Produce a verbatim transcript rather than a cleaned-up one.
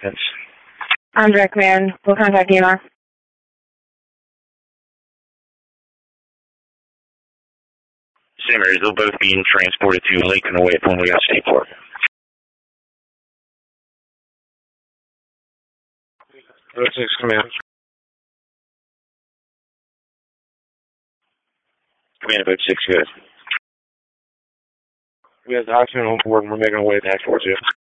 Yes. I'm direct command. We'll contact D N R. Same areas. They'll both be transported to Lincoln away from we got State Park. Road six command. Command Boat six, good. We have the oxygen on board and we're making our way back towards you.